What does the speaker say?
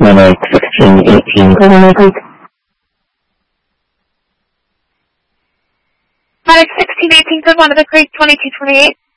Medic 1618, Golden Creek. Medic 1618, good one to the Creek 2228.